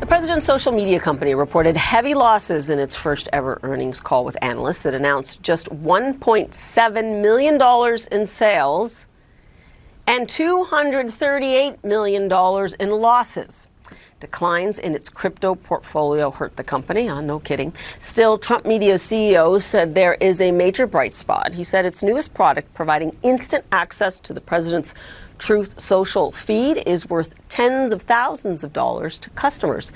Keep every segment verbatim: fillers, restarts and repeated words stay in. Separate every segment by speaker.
Speaker 1: The president's social media company reported heavy losses in its first ever earnings call with analysts. It announced just one point seven million dollars in sales and two hundred thirty-eight million dollars in losses. Declines in its crypto portfolio hurt the company. Oh, no kidding. Still, Trump Media C E O said there is a major bright spot. He said its newest product, providing instant access to the president's Truth Social feed, is worth tens of thousands of dollars to customers.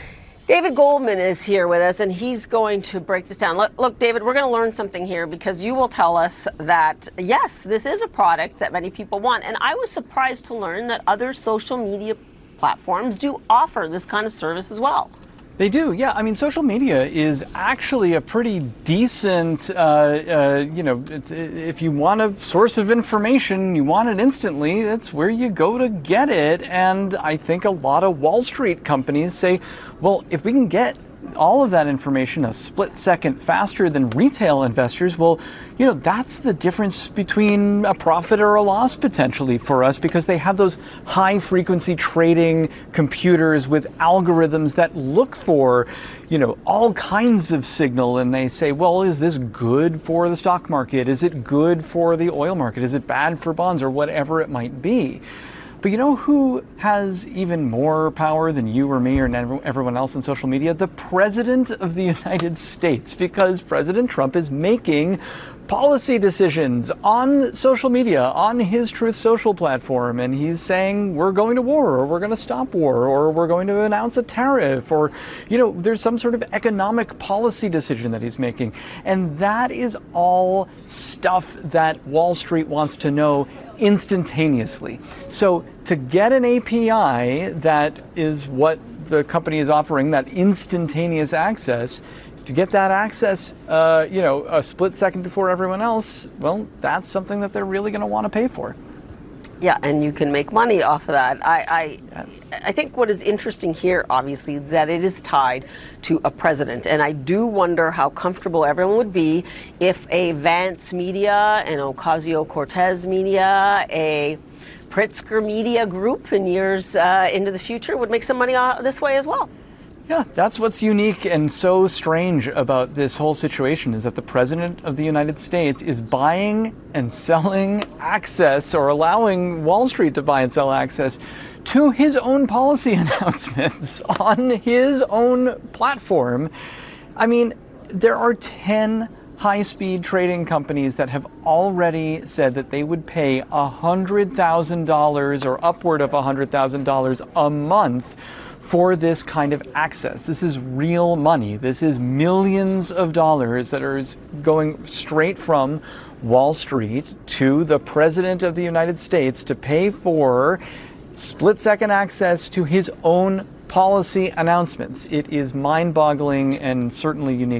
Speaker 1: David Goldman is here with us, and he's going to break this down. Look, look David, we're going to learn something here, because you will tell us that, yes, this is a product that many people want. And I was surprised to learn that other social media platforms do offer this kind of service as well.
Speaker 2: They do, yeah. I mean, social media is actually a pretty decent, uh, uh, you know, it's, if you want a source of information, you want it instantly, that's where you go to get it. And I think a lot of Wall Street companies say, well, if we can get all of that information a split second faster than retail investors, well, you know, that's the difference between a profit or a loss potentially for us, because they have those high frequency trading computers with algorithms that look for, you know, all kinds of signal, and they say, well, is this good for the stock market? Is it good for the oil market? Is it bad for bonds, or whatever it might be? But you know who has even more power than you or me or everyone else in social media? The President of the United States, because President Trump is making policy decisions on social media, on his Truth Social platform, and he's saying we're going to war, or we're going to stop war, or we're going to announce a tariff, or, you know, there's some sort of economic policy decision that he's making. And that is all stuff that Wall Street wants to know instantaneously. So to get an A P I that is what the company is offering, that instantaneous access, to get that access, uh, you know, a split second before everyone else, well, that's something that they're really going to want to pay for.
Speaker 1: Yeah, and you can make money off of that. I, I,
Speaker 2: yes.
Speaker 1: I think what is interesting here, obviously, is that it is tied to a president. And I do wonder how comfortable everyone would be if a Vance Media, an Ocasio-Cortez Media, a Pritzker Media Group in years uh, into the future would make some money uh, this way as well.
Speaker 2: Yeah, that's what's unique and so strange about this whole situation, is that the President of the United States is buying and selling access, or allowing Wall Street to buy and sell access to his own policy announcements on his own platform. I mean, there are ten high-speed trading companies that have already said that they would pay one hundred thousand dollars or upward of one hundred thousand dollars a month for this kind of access. This is real money. This is millions of dollars that are going straight from Wall Street to the President of the United States to pay for split-second access to his own policy announcements. It is mind-boggling and certainly unique.